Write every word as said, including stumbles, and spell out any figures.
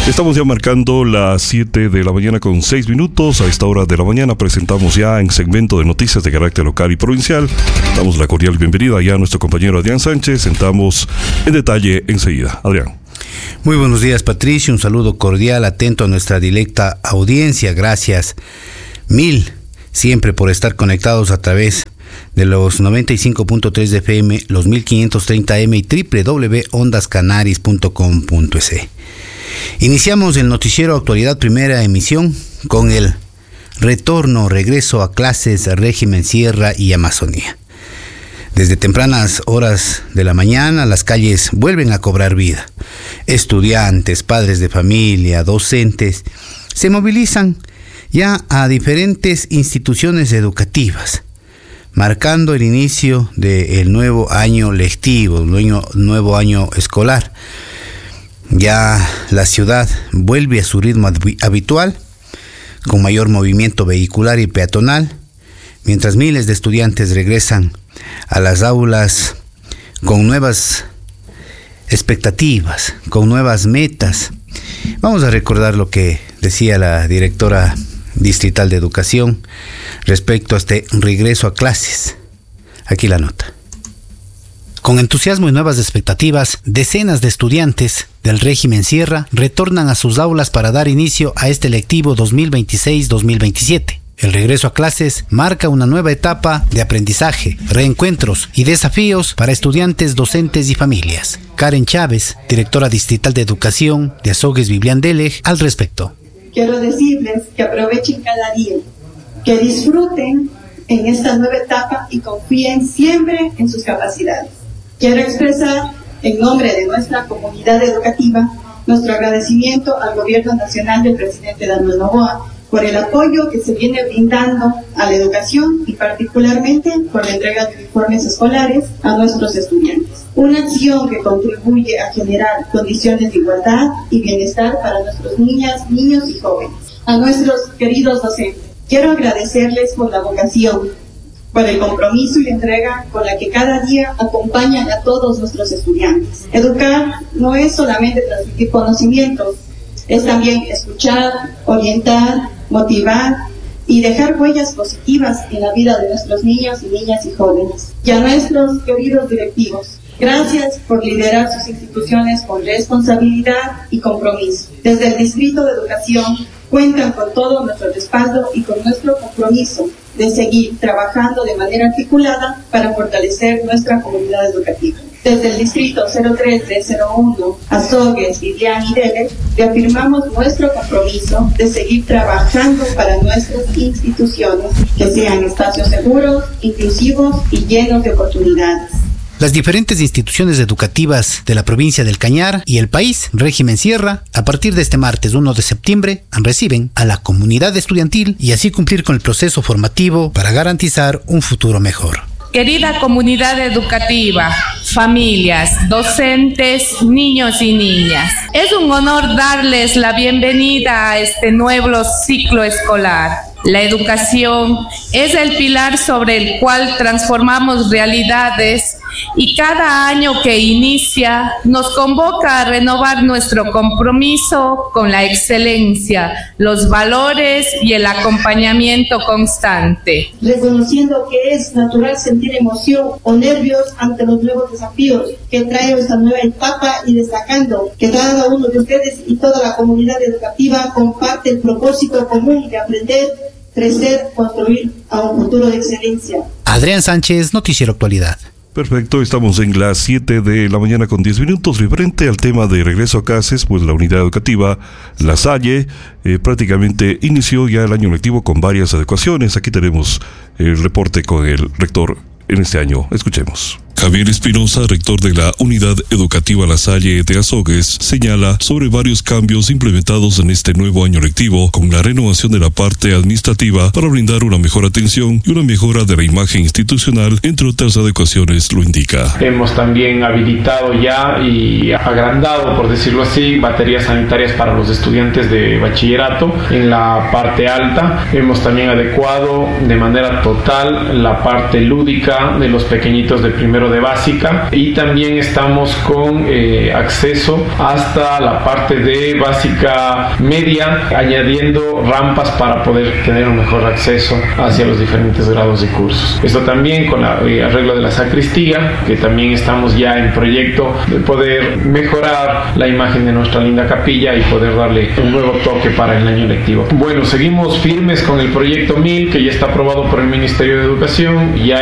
Estamos ya marcando las siete de la mañana con seis minutos. A esta hora de la mañana presentamos ya en segmento de noticias de carácter local y provincial. Damos la cordial bienvenida ya a nuestro compañero Adrián Sánchez. Sentamos en detalle enseguida. Adrián. Muy buenos días, Patricio. Un saludo cordial, atento a nuestra directa audiencia. Gracias mil siempre por estar conectados a través de los noventa y cinco punto tres de F M, los mil quinientos treinta M y doble u doble u doble u punto ondas canaris punto com punto es. Iniciamos el noticiero Actualidad Primera Emisión con el retorno, regreso a clases, régimen Sierra y Amazonía. Desde tempranas horas de la mañana, las calles vuelven a cobrar vida. Estudiantes, padres de familia, docentes, se movilizan ya a diferentes instituciones educativas, marcando el inicio del nuevo año lectivo, el nuevo año escolar. Ya la ciudad vuelve a su ritmo habitual, con mayor movimiento vehicular y peatonal, mientras miles de estudiantes regresan a las aulas con nuevas expectativas, con nuevas metas. Vamos a recordar lo que decía la directora distrital de educación respecto a este regreso a clases. Aquí la nota. Con entusiasmo y nuevas expectativas, decenas de estudiantes del régimen Sierra retornan a sus aulas para dar inicio a este lectivo dos mil veintiséis dos mil veintisiete. El regreso a clases marca una nueva etapa de aprendizaje, reencuentros y desafíos para estudiantes, docentes y familias. Karen Chávez, directora distrital de educación de Azogues Bibliandelej, al respecto. Quiero decirles que aprovechen cada día, que disfruten en esta nueva etapa y confíen siempre en sus capacidades. Quiero expresar, en nombre de nuestra comunidad educativa, nuestro agradecimiento al Gobierno Nacional del presidente Daniel Noboa por el apoyo que se viene brindando a la educación y particularmente por la entrega de uniformes escolares a nuestros estudiantes. Una acción que contribuye a generar condiciones de igualdad y bienestar para nuestras niñas, niños y jóvenes. A nuestros queridos docentes, quiero agradecerles por la vocación, por el compromiso y la entrega con la que cada día acompañan a todos nuestros estudiantes. Educar no es solamente transmitir conocimientos, es también escuchar, orientar, motivar y dejar huellas positivas en la vida de nuestros niños y niñas y jóvenes. Y a nuestros queridos directivos, gracias por liderar sus instituciones con responsabilidad y compromiso. Desde el Distrito de Educación cuentan con todo nuestro respaldo y con nuestro compromiso de seguir trabajando de manera articulada para fortalecer nuestra comunidad educativa. Desde el Distrito cero tres de cero uno, Azogues, Vivian y Delej, reafirmamos nuestro compromiso de seguir trabajando para nuestras instituciones, que sean espacios seguros, inclusivos y llenos de oportunidades. Las diferentes instituciones educativas de la provincia del Cañar y el país, régimen Sierra, a partir de este martes uno de septiembre, reciben a la comunidad estudiantil y así cumplir con el proceso formativo para garantizar un futuro mejor. Querida comunidad educativa, familias, docentes, niños y niñas, es un honor darles la bienvenida a este nuevo ciclo escolar. La educación es el pilar sobre el cual transformamos realidades y cada año que inicia nos convoca a renovar nuestro compromiso con la excelencia, los valores y el acompañamiento constante. Reconociendo que es natural sentir emoción o nervios ante los nuevos desafíos que trae esta nueva etapa y destacando que cada uno de ustedes y toda la comunidad educativa comparte el propósito común de aprender, crecer, construir a un futuro de excelencia. Adrián Sánchez, Noticiero Actualidad. Perfecto, estamos en las siete de la mañana con diez minutos. Referente al tema de regreso a clases, pues la unidad educativa La Salle eh, prácticamente inició ya el año lectivo con varias adecuaciones. Aquí tenemos el reporte con el rector en este año. Escuchemos. Javier Espinosa, rector de la Unidad Educativa La Salle de Azogues, señala sobre varios cambios implementados en este nuevo año lectivo, con la renovación de la parte administrativa para brindar una mejor atención y una mejora de la imagen institucional, entre otras adecuaciones, lo indica. Hemos también habilitado ya y agrandado, por decirlo así, baterías sanitarias para los estudiantes de bachillerato en la parte alta. Hemos también adecuado de manera total la parte lúdica de los pequeñitos de primero de de básica, y también estamos con eh, acceso hasta la parte de básica media, añadiendo rampas para poder tener un mejor acceso hacia los diferentes grados de cursos. Esto también con el eh, arreglo de la sacristía, que también estamos ya en proyecto de poder mejorar la imagen de nuestra linda capilla y poder darle un nuevo toque para el año lectivo. Bueno, seguimos firmes con el proyecto mil, que ya está aprobado por el Ministerio de Educación. Ya